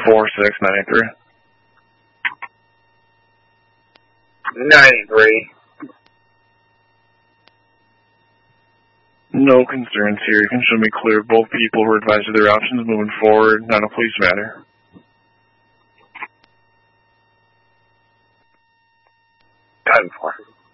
4693. 93. No concerns here. You can show me clear. Both people were advised of their options moving forward. Not a police matter. 10-4.